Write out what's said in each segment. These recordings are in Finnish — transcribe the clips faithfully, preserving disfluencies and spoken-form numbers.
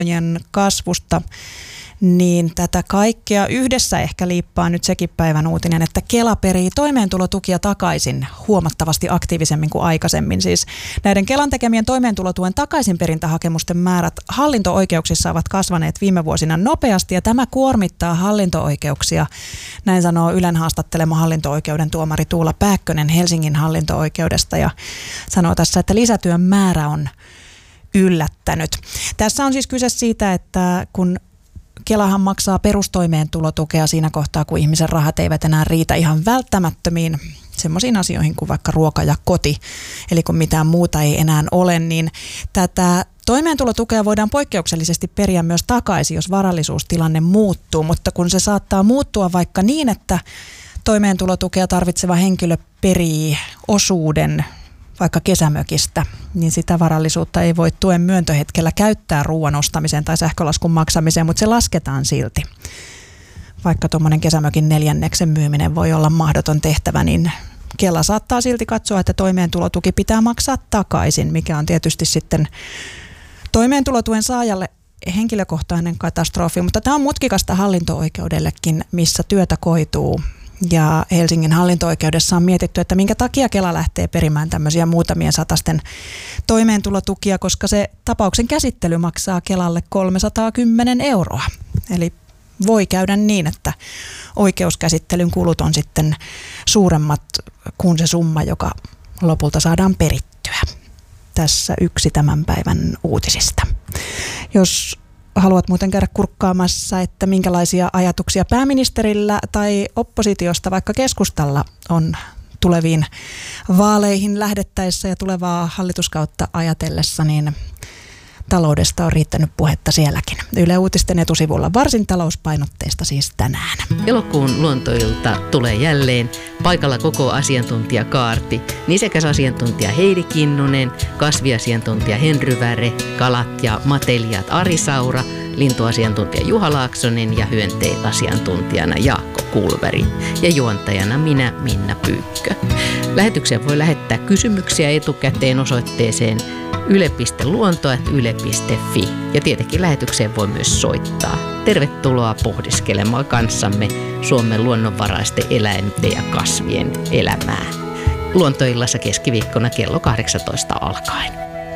kasvusta, niin tätä kaikkea yhdessä ehkä liippaa nyt sekin päivän uutinen, että Kela perii toimeentulotukia takaisin huomattavasti aktiivisemmin kuin aikaisemmin. Siis näiden Kelan tekemien toimeentulotuen takaisinperintähakemusten määrät hallinto-oikeuksissa ovat kasvaneet viime vuosina nopeasti ja tämä kuormittaa hallinto-oikeuksia. Näin sanoo Ylen haastattelema hallinto-oikeuden tuomari Tuula Pääkkönen Helsingin hallinto-oikeudesta ja sanoo tässä, että lisätyön määrä on yllättänyt. Tässä on siis kyse siitä, että kun Kelahan maksaa perustoimeentulotukea siinä kohtaa, kun ihmisen rahat eivät enää riitä ihan välttämättömiin semmoisiin asioihin kuin vaikka ruoka ja koti, eli kun mitään muuta ei enää ole, niin tätä toimeentulotukea voidaan poikkeuksellisesti periä myös takaisin, jos varallisuustilanne muuttuu, mutta kun se saattaa muuttua vaikka niin, että toimeentulotukea tarvitseva henkilö perii osuuden vaikka kesämökistä, niin sitä varallisuutta ei voi tuen myöntöhetkellä käyttää ruoan ostamiseen tai sähkölaskun maksamiseen, mutta se lasketaan silti. Vaikka tuommoinen kesämökin neljänneksen myyminen voi olla mahdoton tehtävä, niin Kela saattaa silti katsoa, että toimeentulotuki pitää maksaa takaisin, mikä on tietysti sitten toimeentulotuen saajalle henkilökohtainen katastrofi, mutta tämä on mutkikasta hallinto-oikeudellekin, missä työtä koituu. Ja Helsingin hallinto-oikeudessa on mietitty, että minkä takia Kela lähtee perimään tämmöisiä muutamien satasten toimeentulotukia, koska se tapauksen käsittely maksaa Kelalle kolmesataakymmenen euroa. Eli voi käydä niin, että oikeuskäsittelyn kulut on sitten suuremmat kuin se summa, joka lopulta saadaan perittyä. Tässä yksi tämän päivän uutisista. Jos haluat muuten käydä kurkkaamassa, että minkälaisia ajatuksia pääministerillä tai oppositiosta vaikka keskustalla on tuleviin vaaleihin lähdettäessä ja tulevaa hallituskautta ajatellessa, niin taloudesta on riittänyt puhetta sielläkin. Yle Uutisten etusivulla varsin talouspainotteista siis tänään. Elokuun luontoilta tulee jälleen. Paikalla koko asiantuntijakaarti. Nisekäs asiantuntija Heidi Kinnunen, kasviasiantuntija Henry Väre, kalat ja matelijat Ari Saura, lintuasiantuntija Juha Laaksonen ja hyönteisasiantuntijana Jaakko Kulveri ja juontajana minä Minna Pyykkö. Lähetykseen voi lähettää kysymyksiä etukäteen osoitteeseen yle piste luonto ät yle piste fi ja tietenkin lähetykseen voi myös soittaa. Tervetuloa pohdiskelemaan kanssamme Suomen luonnonvaraisten eläinten ja kasvien elämää. Luontoillassa keskiviikkona kello kahdeksantoista alkaen.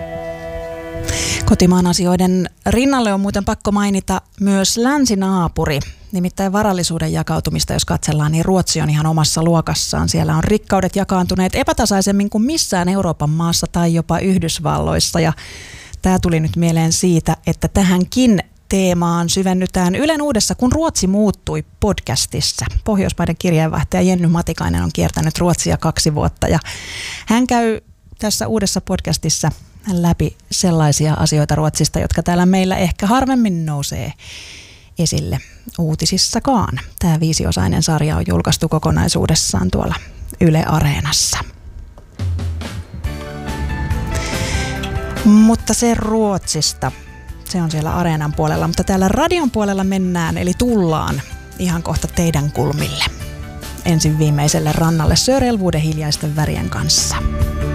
Kotimaan asioiden rinnalle on muuten pakko mainita myös länsinaapuri. Nimittäin varallisuuden jakautumista, jos katsellaan, niin Ruotsi on ihan omassa luokassaan. Siellä on rikkaudet jakaantuneet epätasaisemmin kuin missään Euroopan maassa tai jopa Yhdysvalloissa. Ja tämä tuli nyt mieleen siitä, että tähänkin teemaan syvennytään Ylen uudessa Kun Ruotsi muuttui podcastissa. Pohjoismaiden kirjeenvaihtaja Jenny Matikainen on kiertänyt Ruotsia kaksi vuotta ja hän käy tässä uudessa podcastissa läpi sellaisia asioita Ruotsista, jotka täällä meillä ehkä harvemmin nousee esille uutisissakaan. Tämä viisiosainen sarja on julkaistu kokonaisuudessaan tuolla Yle Areenassa. Mutta se Ruotsista, se on siellä Areenan puolella, mutta täällä radion puolella mennään, eli tullaan ihan kohta teidän kulmille. Ensin viimeiselle rannalle Sir Elwood hiljaisten värien kanssa.